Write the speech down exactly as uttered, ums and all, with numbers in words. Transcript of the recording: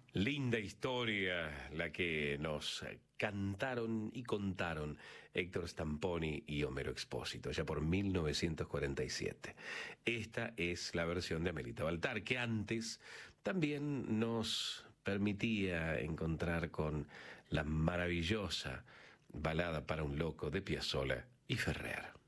Linda historia la que nos cantaron y contaron Héctor Stamponi y Homero Expósito, ya por mil novecientos cuarenta y siete. Esta es la versión de Amelita Baltar, que antes también nos permitía encontrar con la maravillosa balada para un loco de Piazzolla y Ferrer.